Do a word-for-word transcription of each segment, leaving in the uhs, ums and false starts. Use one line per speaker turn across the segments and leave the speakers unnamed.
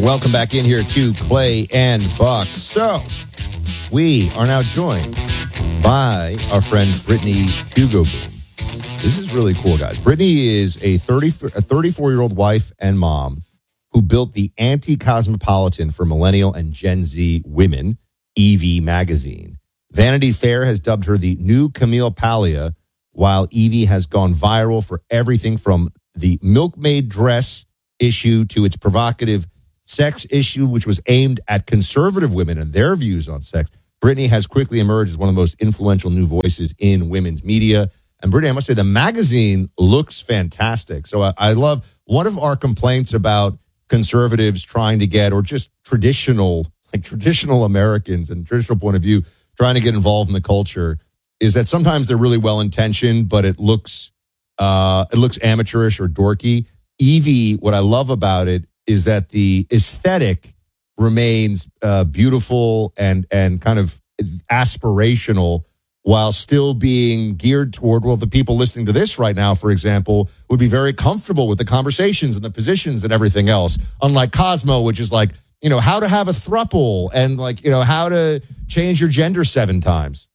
welcome back in here to Clay and Buck. So, we are now joined by our friend Brittany Hugo Boom. This is really cool, guys. Brittany is a thirty, a thirty-four-year-old wife and mom who built the Anti-Cosmopolitan for Millennial and Gen Z women, Evie magazine. Vanity Fair has dubbed her the new Camille Paglia, while Evie has gone viral for everything from the milkmaid dress issue to its provocative sex issue, which was aimed at conservative women and their views on sex. Brittany has quickly emerged as one of the most influential new voices in women's media. And Brittany, I must say, the magazine looks fantastic. So I, I love one of our complaints about conservatives trying to get, or just traditional, like traditional Americans and traditional point of view, trying to get involved in the culture, is that sometimes they're really well-intentioned, but it looks uh, it looks amateurish or dorky. Evie, what I love about it is that the aesthetic remains uh, beautiful and and kind of aspirational, while still being geared toward, well, the people listening to this right now, for example, would be very comfortable with the conversations and the positions and everything else. Unlike Cosmo, which is like, you know, how to have a throuple and like, you know, how to change your gender seven times.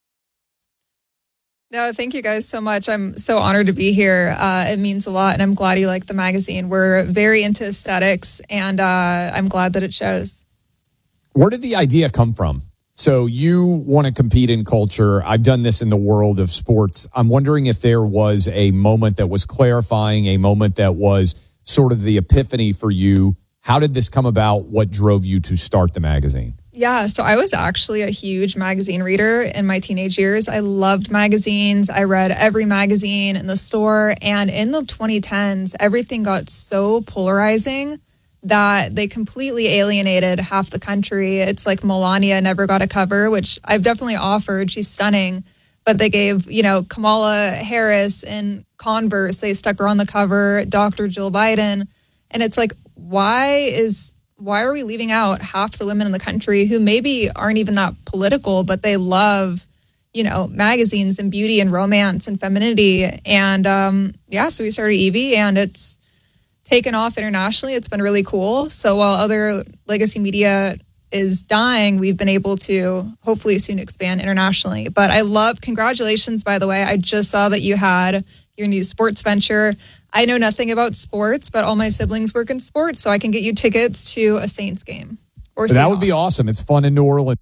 No, thank you guys so much. I'm so honored to be here. Uh, it means a lot, and I'm glad you like the magazine. We're very into aesthetics, and uh, I'm glad that it shows.
Where did the idea come from? So you want to compete in culture. I've done this in the world of sports. I'm wondering if there was a moment that was clarifying, a moment that was sort of the epiphany for you. How did this come about? What drove you to start the magazine?
Yeah, so I was actually a huge magazine reader in my teenage years. I loved magazines. I read every magazine in the store. And in the twenty tens, everything got so polarizing that they completely alienated half the country. It's like Melania never got a cover, which I've definitely offered. She's stunning. But they gave, you know, Kamala Harris and Converse, they stuck her on the cover, Doctor Jill Biden. And it's like, why is... why are we leaving out half the women in the country who maybe aren't even that political, but they love, you know, magazines and beauty and romance and femininity? And um, yeah, so we started Evie, and it's taken off internationally. It's been really cool. So while other legacy media is dying, we've been able to hopefully soon expand internationally. But I love, congratulations, by the way. I just saw that you had your new sports venture. I know nothing about sports, but all my siblings work in sports, so I can get you tickets to a Saints game. Or
that would be awesome. It's fun in New Orleans.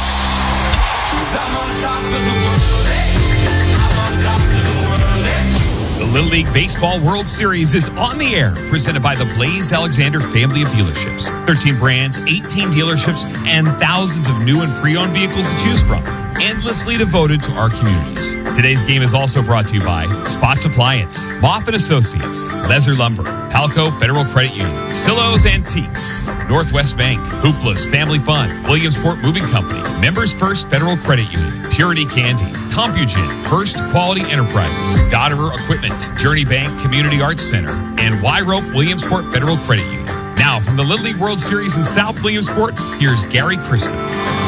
The Little League Baseball World Series is on the air, presented by the Blaze Alexander family of dealerships. thirteen brands, eighteen dealerships, and thousands of new and pre-owned vehicles to choose from. Endlessly devoted to our communities. Today's game is also brought to you by Spots Appliance, Moffett Associates, Lezer Lumber, Palco Federal Credit Union, Silo's Antiques, Northwest Bank, Hoopla's Family Fun, Williamsport Moving Company, Members First Federal Credit Union, Purity Candy, Compugen, First Quality Enterprises, Dodderer Equipment, Journey Bank Community Arts Center, and Y-Rope Williamsport Federal Credit Union. Now, from the Little League World Series in South Williamsport, here's Gary Crispin.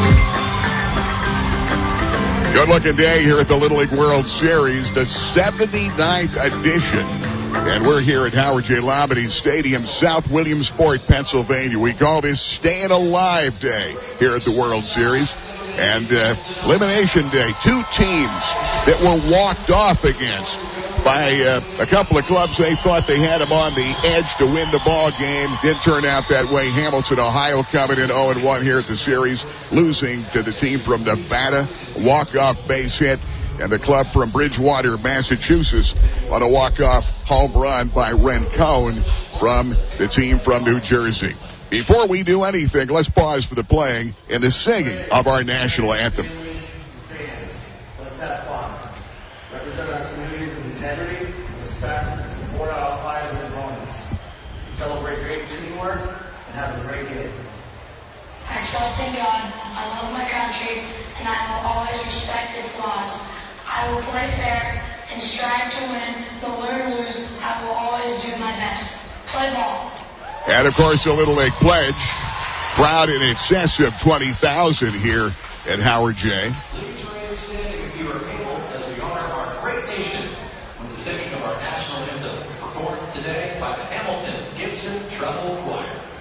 Good-looking day here at the Little League World Series, the seventy-ninth edition. And we're here at Howard J. Labadie Stadium, South Williamsport, Pennsylvania. We call this Staying Alive Day here at the World Series. And uh, Elimination Day, two teams that were walked off against by uh, a couple of clubs. They thought they had them on the edge to win the ball game. Didn't turn out that way. Hamilton, Ohio coming in oh and one here at the series, losing to the team from Nevada. Walk-off base hit. And the club from Bridgewater, Massachusetts, on a walk-off home run by Ren Cohn from the team from New Jersey. Before we do anything, let's pause for the playing and the singing of our national anthem.
Let's have fun. Represent our communities with integrity, respect, and support our umpires and opponents. Celebrate great teamwork and have a great game.
I trust in God, I love my country, and I will always respect its laws. I will play fair and strive to win, but win or lose, I will always do my best. Play ball.
And, of course, the Little League Pledge. Crowd in excess of twenty thousand here at Howard J.
Please remain standing if you are able as we honor our great nation with the singing of our national anthem, performed today by the Hamilton Gibson Treble Choir.